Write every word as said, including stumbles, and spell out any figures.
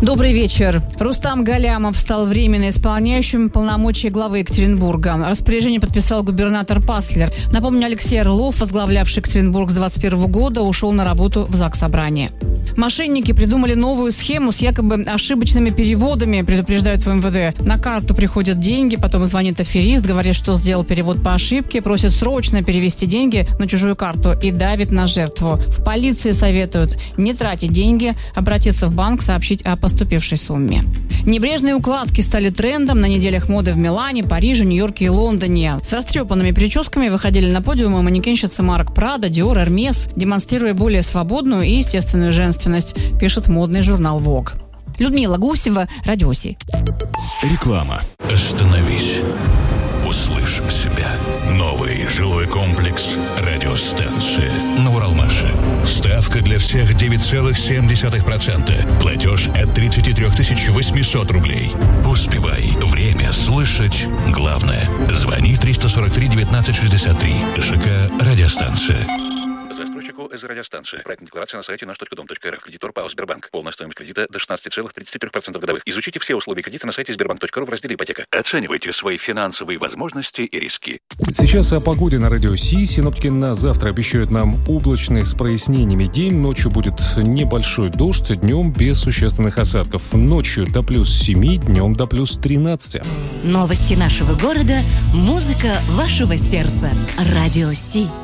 Добрый вечер. Рустам Галямов стал временно исполняющим полномочия главы Екатеринбурга. Распоряжение подписал губернатор Паслер. Напомню, Алексей Орлов, возглавлявший Екатеринбург с двадцать первого года, ушел на работу в Заксобрание. Мошенники придумали новую схему с якобы ошибочными переводами, предупреждают в эм вэ дэ. На карту приходят деньги, потом звонит аферист, говорит, что сделал перевод по ошибке, просит срочно перевести деньги на чужую карту и давит на жертву. В полиции советуют не тратить деньги, обратиться в банк, сообщить о поступившей сумме. Небрежные укладки стали трендом на неделях моды в Милане, Париже, Нью-Йорке и Лондоне. С растрепанными прическами выходили на подиумы манекенщицы марок Prada, Dior, Hermes, демонстрируя более свободную и естественную женственность, пишет модный журнал Vogue. Людмила Гусева, Радиоси. Реклама. Остановись. Услышь себя. Новый жилой комплекс «Радиостанция» на Уралмаше. Ставка для всех девять целых семь десятых процента. Платеж от тридцать три тысячи восемьсот рублей. Успевай. Время слышать главное. Звони триста сорок три девятнадцать шестьдесят три. ЖК «Радиостанция». Застройщику из радиостанции. Проектная декларация на сайте наш точка дом точка эр эф. Кредитор ПАО «Сбербанк». Полная стоимость кредита до шестнадцать целых тридцать три процентов годовых. Изучите все условия кредита на сайте сбербанк точка ру в разделе «Ипотека». Оценивайте свои финансовые возможности и риски. Сейчас о погоде на Радио Си. Синоптики на завтра обещают нам облачный с прояснениями день. Ночью будет небольшой дождь, днем без существенных осадков. Ночью до плюс семи, днем до плюс тринадцати. Новости нашего города, музыка вашего сердца. Радио Си.